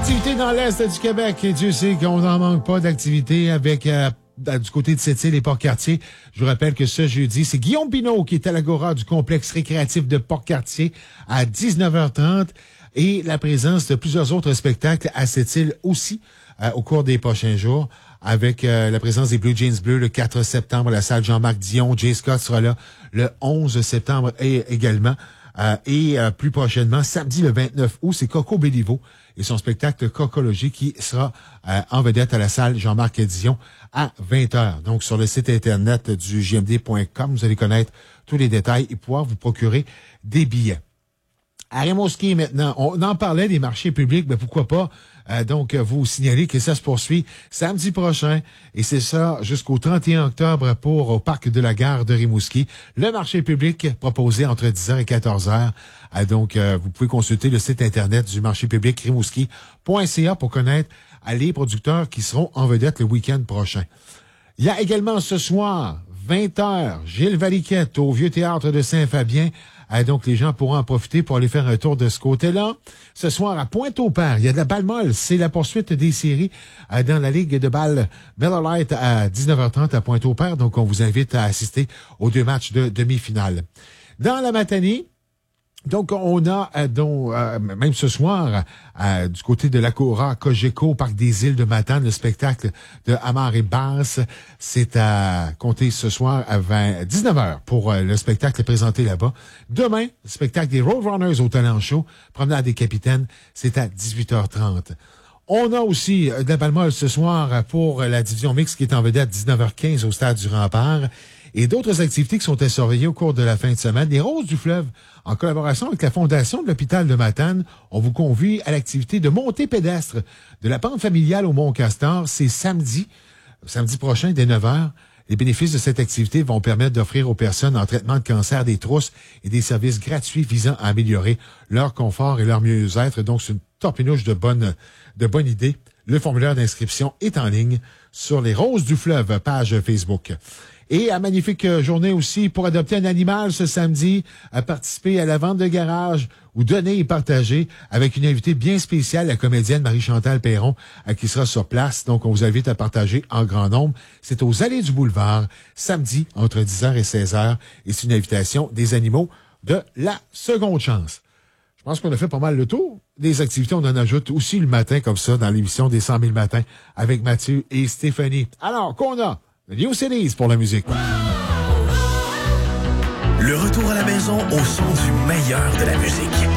Activité dans l'Est du Québec. Et Dieu sait qu'on n'en manque pas d'activité avec du côté de Sept-Îles et Port-Cartier. Je vous rappelle que ce jeudi, c'est Guillaume Pinault qui est à l'Agora du complexe récréatif de Port-Cartier à 19h30 et la présence de plusieurs autres spectacles à Sept-Îles aussi au cours des prochains jours avec la présence des Blue Jeans Bleus le 4 septembre à la salle Jean-Marc Dion. Jay Scott sera là le 11 septembre également. Et plus prochainement, samedi le 29 août, c'est Coco Béliveau et son spectacle Cocologie qui sera en vedette à la salle Jean-Marc Dion à 20h. Donc, sur le site internet du jmd.com, vous allez connaître tous les détails et pouvoir vous procurer des billets. À Rimouski, maintenant, on en parlait des marchés publics, mais pourquoi pas donc vous signaler que ça se poursuit samedi prochain et c'est ça jusqu'au 31 octobre au parc de la gare de Rimouski. Le marché public proposé entre 10h et 14h. Donc, vous pouvez consulter le site internet du marché public rimouski.ca pour connaître les producteurs qui seront en vedette le week-end prochain. Il y a également ce soir, 20h, Gilles Valiquette au Vieux Théâtre de Saint-Fabien. Donc, les gens pourront en profiter pour aller faire un tour de ce côté-là. Ce soir, à Pointe-au-Père, il y a de la balle molle. C'est la poursuite des séries dans la Ligue de balle Miller Lite à 19h30 à Pointe-au-Père. Donc, on vous invite à assister aux 2 matchs de demi-finale. Dans la matinée, donc, on a, même ce soir, du côté de l'Acora, Cogeco, au Parc des Îles de Matane, le spectacle de Amar et Basse. C'est à compter ce soir à 19h pour le spectacle présenté là-bas. Demain, le spectacle des Roadrunners au Talent Show, Promenade des Capitaines, c'est à 18h30. On a aussi de la balle molle ce soir pour la division mixte qui est en vedette à 19h15 au Stade du Rempart. Et d'autres activités qui sont à surveiller au cours de la fin de semaine. Les Roses du Fleuve, en collaboration avec la Fondation de l'Hôpital de Matane, on vous convie à l'activité de montée pédestre de la pente familiale au Mont-Castor. C'est samedi prochain, dès 9h. Les bénéfices de cette activité vont permettre d'offrir aux personnes en traitement de cancer des trousses et des services gratuits visant à améliorer leur confort et leur mieux-être. Donc, c'est une torpinouche de bonne idée. Le formulaire d'inscription est en ligne sur les Roses du Fleuve, page Facebook. Et à magnifique journée aussi pour adopter un animal ce samedi, à participer à la vente de garage ou donner et partager avec une invitée bien spéciale, la comédienne Marie-Chantal Perron, qui sera sur place. Donc, on vous invite à partager en grand nombre. C'est aux Allées du Boulevard, samedi, entre 10h et 16h. Et c'est une invitation des animaux de la seconde chance. Je pense qu'on a fait pas mal le tour des activités. On en ajoute aussi le matin, comme ça, dans l'émission des 100 000 matins avec Mathieu et Stéphanie. Alors, qu'on a New Cities pour la musique. Le retour à la maison au son du meilleur de la musique.